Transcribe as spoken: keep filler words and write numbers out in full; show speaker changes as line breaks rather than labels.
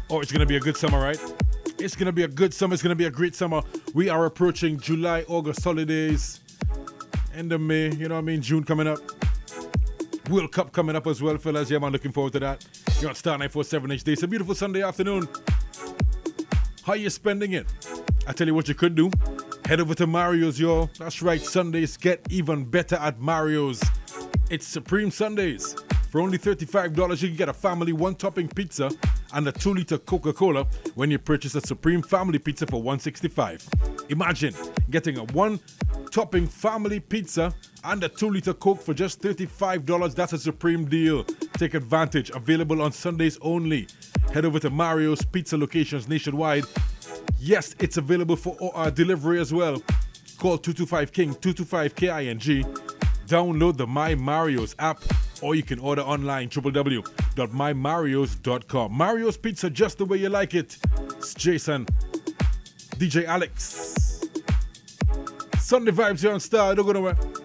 Oh, it's going to be a good summer, right? It's going to be a good summer. It's going to be a great summer. We are approaching July, August holidays. End of May, you know what I mean? June coming up. World Cup coming up as well, fellas. Yeah, man, looking forward to that. You're on Star nine four seven H D. It's a beautiful Sunday afternoon. How you spending it? I tell you what you could do. Head over to Mario's, yo. That's right, Sundays get even better at Mario's. It's Supreme Sundays. For only thirty-five dollars, you can get a family one-topping pizza and a two-liter Coca-Cola when you purchase a Supreme Family Pizza for one hundred sixty-five dollars. Imagine getting a one-topping family pizza and a two-liter Coke for just thirty-five dollars. That's a Supreme deal. Take advantage. Available on Sundays only. Head over to Mario's Pizza locations nationwide. Yes, it's available for uh, delivery as well. Call two two five King, two two five K I N G. Download the My Mario's app, or you can order online, w w w dot my marios dot com. Mario's Pizza, just the way you like it. It's Jason, D J Alex. Sunday vibes here on Star. Don't go nowhere.